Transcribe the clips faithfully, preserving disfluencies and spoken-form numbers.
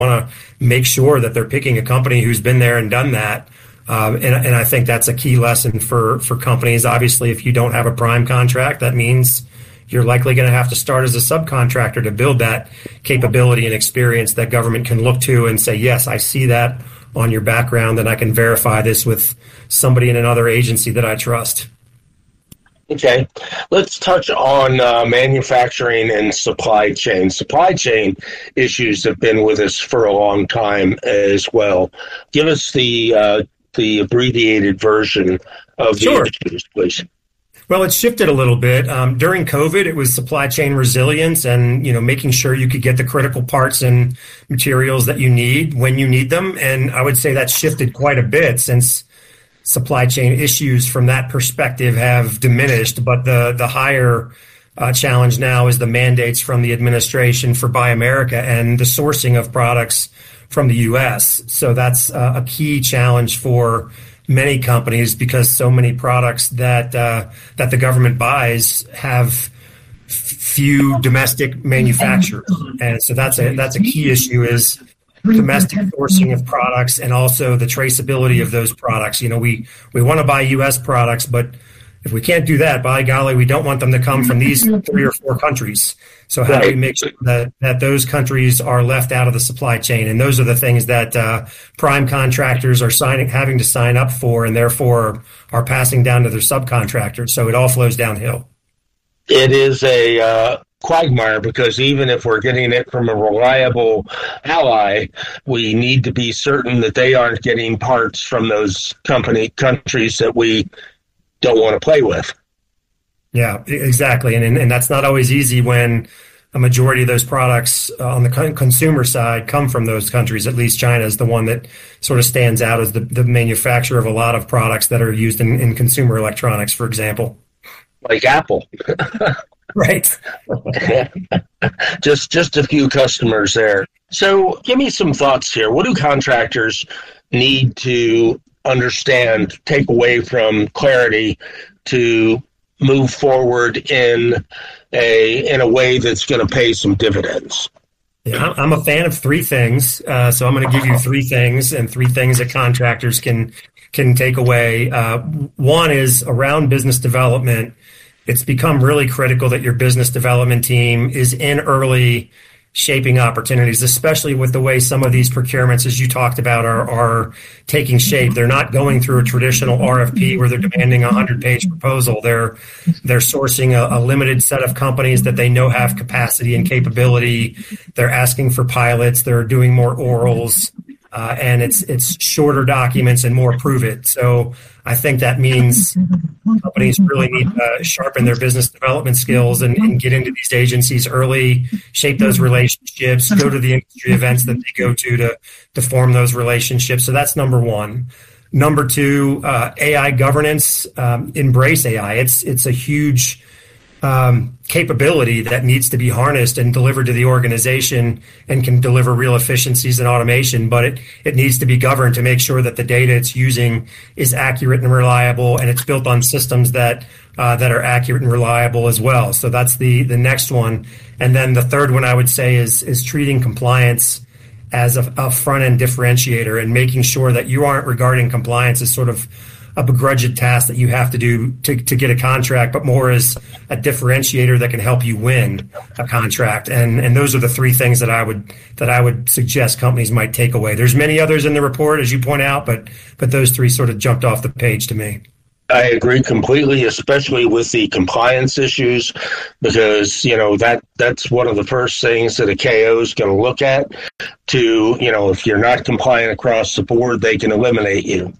want to make sure that they're picking a company who's been there and done that. Um, and, and I think that's a key lesson for, for companies. Obviously, if you don't have a prime contract, that means you're likely going to have to start as a subcontractor to build that capability and experience that government can look to and say, yes, I see that on your background, and I can verify this with somebody in another agency that I trust. Okay, let's touch on uh, manufacturing and supply chain. Supply chain issues have been with us for a long time as well. Give us the uh, the abbreviated version of the Sure. issues, please. Well, it's shifted a little bit. Um, during COVID, it was supply chain resilience and, you know, making sure you could get the critical parts and materials that you need when you need them. And I would say that's shifted quite a bit since supply chain issues from that perspective have diminished. But the, the higher uh, challenge now is the mandates from the administration for Buy America and the sourcing of products from the U S. So that's uh, a key challenge for many companies because so many products that uh, that the government buys have f- few domestic manufacturers, and so that's a that's a key issue is domestic sourcing of products and also the traceability of those products. You know, we we want to buy U S products, but if we can't do that, by golly, we don't want them to come from these three or four countries. So how do we make sure that, that those countries are left out of the supply chain? And those are the things that uh, prime contractors are signing, having to sign up for, and therefore are passing down to their subcontractors. So it all flows downhill. It is a uh, quagmire because even if we're getting it from a reliable ally, we need to be certain that they aren't getting parts from those company countries that we don't want to play with. Yeah, exactly. And, and and that's not always easy when a majority of those products uh, on the con- consumer side come from those countries. At least China is the one that sort of stands out as the, the manufacturer of a lot of products that are used in, in consumer electronics, for example. Like Apple. Right. just just a few customers there. So give me some thoughts here. What do contractors need to understand, take away from Clarity to move forward in a in a way that's going to pay some dividends? Yeah, I'm a fan of three things. Uh, so I'm going to give you three things and three things that contractors can can take away. Uh, one is around business development. It's become really critical that your business development team is in early shaping opportunities, especially with the way some of these procurements, as you talked about, are, are taking shape. They're not going through a traditional R F P where they're demanding a hundred-page proposal. They're they're sourcing a, a limited set of companies that they know have capacity and capability. They're asking for pilots. They're doing more orals. Uh, and it's it's shorter documents and more prove it. So I think that means companies really need to sharpen their business development skills and, and get into these agencies early, shape those relationships, go to the industry events that they go to to, to form those relationships. So that's number one. Number two, uh, A I governance, um, embrace A I. It's it's a huge Um, capability that needs to be harnessed and delivered to the organization and can deliver real efficiencies and automation, but it, it needs to be governed to make sure that the data it's using is accurate and reliable, and it's built on systems that uh, that are accurate and reliable as well. So that's the the next one. And then the third one I would say is is treating compliance as a, a front-end differentiator and making sure that you aren't regarding compliance as sort of a begrudged task that you have to do to, to get a contract, but more as a differentiator that can help you win a contract. And and those are the three things that I would that I would suggest companies might take away. There's many others in the report, as you point out, but but those three sort of jumped off the page to me. I agree completely, especially with the compliance issues, because, you know, that that's one of the first things that a K O is going to look at to, you know, if you're not compliant across the board, they can eliminate you.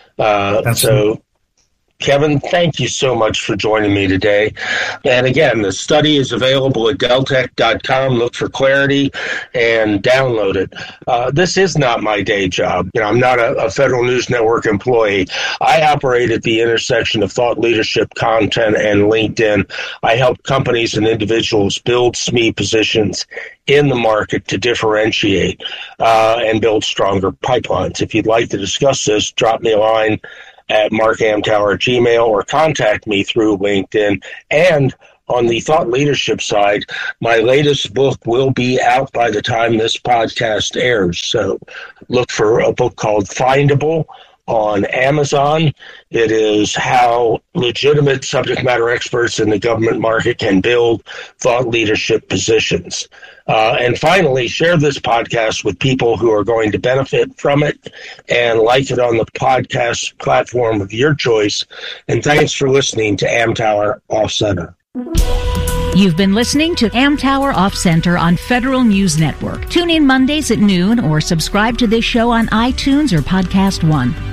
Uh, so, Kevin, thank you so much for joining me today. And again, the study is available at deltek dot com. Look for Clarity and download it. Uh, this is not my day job. You know, I'm not a, a Federal News Network employee. I operate at the intersection of thought leadership, content, and LinkedIn. I help companies and individuals build S M E positions in the market to differentiate uh, and build stronger pipelines. If you'd like to discuss this, drop me a line at mark amtower at gmail or contact me through LinkedIn and on the thought leadership side, my latest book will be out by the time this podcast airs. So look for a book called Findable on Amazon. It is how legitimate subject matter experts in the government market can build thought leadership positions. Uh, and finally, share this podcast with people who are going to benefit from it and like it on the podcast platform of your choice. And thanks for listening to Amtower Off Center. You've been listening to Amtower Off Center on Federal News Network. Tune in Mondays at noon or subscribe to this show on iTunes or Podcast One.